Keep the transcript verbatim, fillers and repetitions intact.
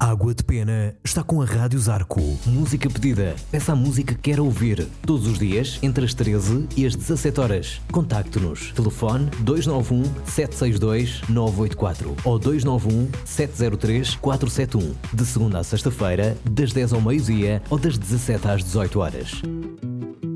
Água de Pena está com a Rádio Zarco. Música pedida. Peça a música que quer ouvir. Todos os dias, entre as treze e as dezassete horas. Contacte-nos. Telefone dois nove um, sete seis dois, nove oito quatro ou dois nove um, sete zero três, quatro sete um. De segunda a sexta-feira, das dez ao meio-dia ou das dezassete às dezoito horas.